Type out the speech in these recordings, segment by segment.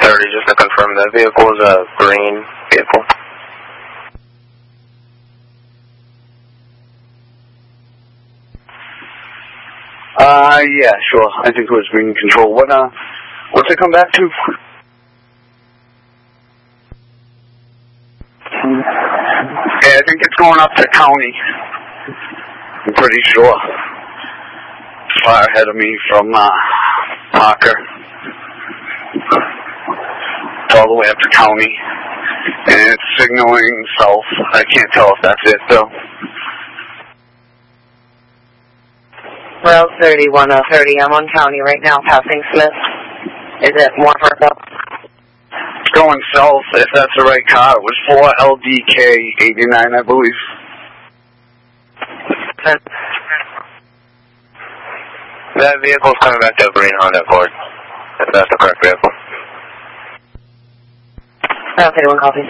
30, just to confirm, that vehicle is a green vehicle. Yeah, sure. I think it was green control. What's it come back to? Yeah, I think it's going up to county. I'm pretty sure. Far ahead of me from Parker. It's all the way up to county. And it's signaling south. I can't tell if that's it, though. Route 3130, I'm on county right now, passing Smith. Is it more further? It's going south, if that's the right car. It was 4LDK89, I believe. That vehicle's coming back to a green Honda Accord, if that's the correct vehicle. Route 31 copies.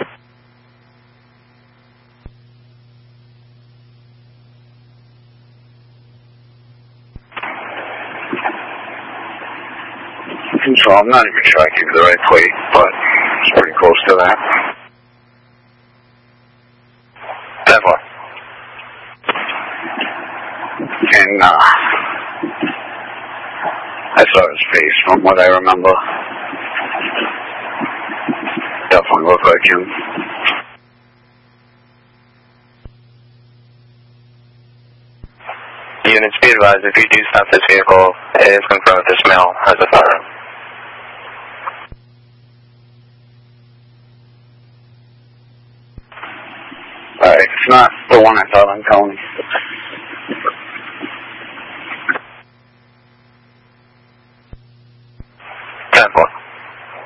So I'm not even sure I gave the right plate, but it's pretty close to that. That far. And I saw his face from what I remember. Definitely looked like him. Units, be advised, if you do stop this vehicle, it is confirmed this male has a firearm. Alright, it's not